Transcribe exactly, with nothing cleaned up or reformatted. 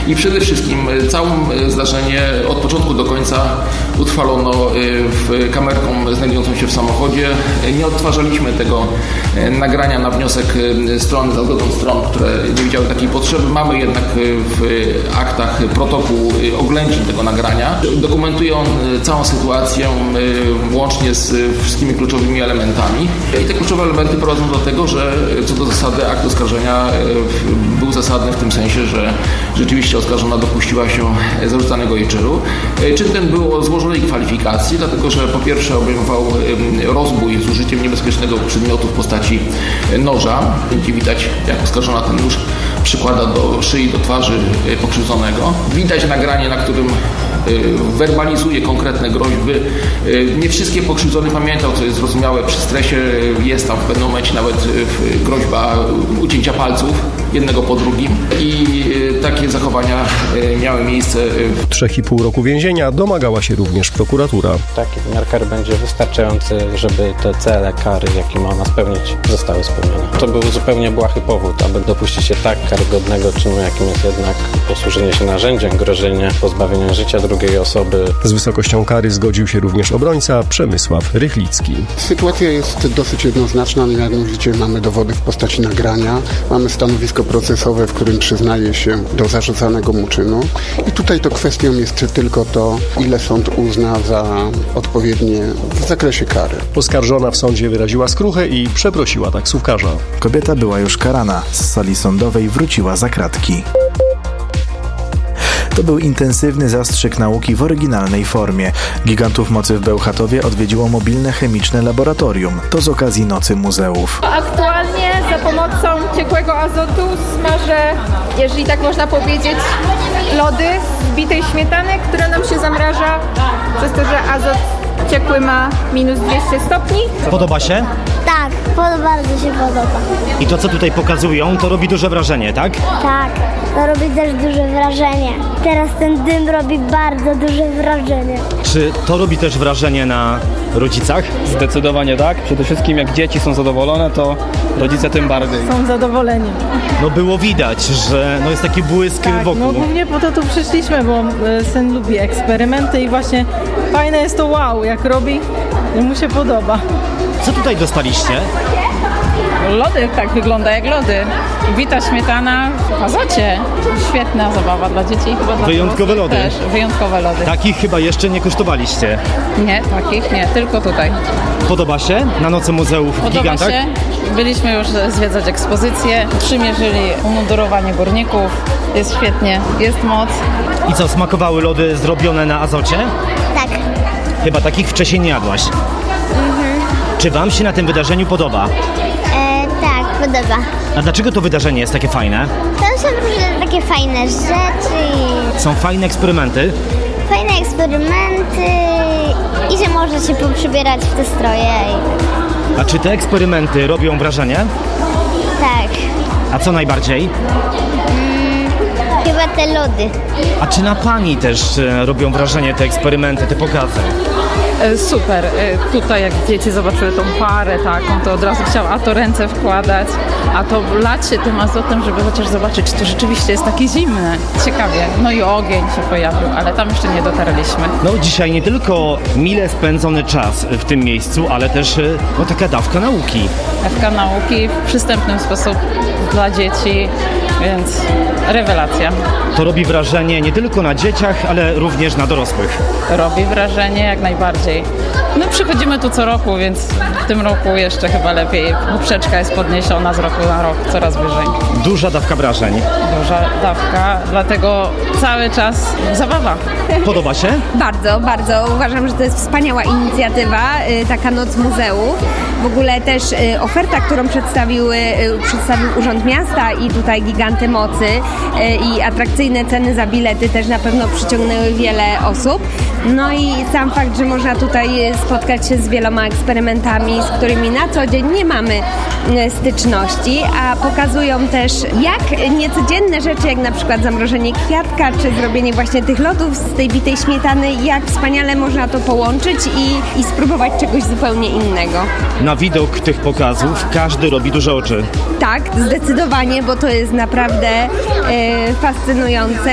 i przede wszystkim całe zdarzenie od początku do końca utrwalono w kamerką znajdującą się w samochodzie. Nie odtwarzaliśmy tego nagrania na wniosek strony, za zgodą stron, które nie widziały takiej potrzeby. Mamy jednak w aktach protokół oględzin tego nagrania. Dokumentuje on całą sytuację łącznie z wszystkimi kluczowymi elementami. I te kluczowe elementy prowadzą do tego, że co do zasady akt oskarżenia był zasadny w tym sensie, że rzeczywiście oskarżona dopuściła się zarzucanego jej czynu. Czyn ten był o złożonej kwalifikacji, dlatego że po pierwsze obejmował rozbój z użyciem niebezpiecznego przedmiotu w postaci noża. Dzięki widać, jak oskarżona ten nóż przykłada do szyi, do twarzy pokrzywdzonego. Widać nagranie, na którym werbalizuje konkretne groźby. Nie wszystkie pokrzywdzony pamiętał, co jest zrozumiałe przy stresie. Jest tam w pewnym momencie nawet groźba ucięcia palców jednego po drugim i takie zachowania miały miejsce. Trzech i pół roku więzienia domagała się również prokuratura. Taki wymiar kary będzie wystarczający, żeby te cele kary, jakie ma ona spełnić, zostały spełnione. To był zupełnie błahy powód, aby dopuścić się tak karygodnego czynu, jakim jest jednak posłużenie się narzędziem, grożenie pozbawienia życia drugiej osoby. Z wysokością kary zgodził się również obrońca Przemysław Rychlicki. Sytuacja jest dosyć jednoznaczna, mianowicie mamy dowody w postaci nagrania, mamy stanowisko procesowe, w którym przyznaje się do zarzucanego mu czynu i tutaj to kwestią jest tylko to, ile sąd uzna za odpowiednie w zakresie kary. Oskarżona w sądzie wyraziła skruchę i przeprosiła taksówkarza. Kobieta była już karana. Z sali sądowej wróciła za kratki. To był intensywny zastrzyk nauki w oryginalnej formie. Gigantów mocy w Bełchatowie odwiedziło mobilne chemiczne laboratorium. To z okazji Nocy Muzeów. Aktualnie za pomocą ciekłego azotu smażę, jeżeli tak można powiedzieć, lody z bitej śmietany, która nam się zamraża przez to, że azot ciekły ma minus dwieście stopni. Podoba się? Tak, bardzo się podoba. I to, co tutaj pokazują, to robi duże wrażenie, tak? Tak, to robi też duże wrażenie. Teraz ten dym robi bardzo duże wrażenie. Czy to robi też wrażenie na rodzicach? Zdecydowanie tak. Przede wszystkim jak dzieci są zadowolone, to rodzice tym bardziej. Są zadowoleni. No było widać, że no jest taki błysk tak, wokół. No głównie po to tu przyszliśmy, bo syn lubi eksperymenty i właśnie fajne jest to wow, jak robi i mu się podoba. Co tutaj dostaliście? Lody, tak wygląda jak lody. Bita śmietana w azocie. Świetna zabawa dla dzieci. Chyba dla wyjątkowe lody. Też wyjątkowe lody. Takich chyba jeszcze nie kosztowaliście. Nie, takich nie, tylko tutaj. Podoba się na Nocy Muzeów w Podoba Gigantach? się. Byliśmy już zwiedzać ekspozycję. Przymierzyli umundurowanie górników. Jest świetnie, jest moc. I co, smakowały lody zrobione na azocie? Tak. Chyba takich wcześniej nie jadłaś. Mhm. Czy wam się na tym wydarzeniu podoba? E, tak, podoba. A dlaczego to wydarzenie jest takie fajne? Tam są różne takie fajne rzeczy. Są fajne eksperymenty? Fajne eksperymenty i że można się poprzybierać w te stroje. A czy te eksperymenty robią wrażenie? Tak. A co najbardziej? Mm, chyba te lody. A czy na pani też e, robią wrażenie te eksperymenty, te pokazy? Super. Tutaj jak dzieci zobaczyły tą parę taką, to od razu chciał a to ręce wkładać, a to lać się tym azotem, żeby chociaż zobaczyć, czy to rzeczywiście jest takie zimne. Ciekawie. No i ogień się pojawił, ale tam jeszcze nie dotarliśmy. No dzisiaj nie tylko mile spędzony czas w tym miejscu, ale też no, taka dawka nauki. Dawka nauki w przystępny sposób dla dzieci, więc rewelacja. To robi wrażenie nie tylko na dzieciach, ale również na dorosłych. Robi wrażenie jak najbardziej. No przychodzimy tu co roku, więc w tym roku jeszcze chyba lepiej. Poprzeczka jest podniesiona z roku na rok, coraz wyżej. Duża dawka wrażeń. Duża dawka, dlatego cały czas zabawa. Podoba się? Bardzo, bardzo. Uważam, że to jest wspaniała inicjatywa, taka Noc Muzeów. W ogóle też oferta, którą przedstawiły, przedstawił Urząd Miasta i tutaj Giganty Mocy i atrakcyjne ceny za bilety też na pewno przyciągnęły wiele osób. No i sam fakt, że można tutaj spotkać się z wieloma eksperymentami, z którymi na co dzień nie mamy styczności, a pokazują też jak niecodzienne rzeczy, jak na przykład zamrożenie kwiatka, czy zrobienie właśnie tych lodów z tej bitej śmietany, jak wspaniale można to połączyć i, i spróbować czegoś zupełnie innego. Na widok tych pokazów każdy robi duże oczy. Tak, zdecydowanie, bo to jest naprawdę e, fascynujące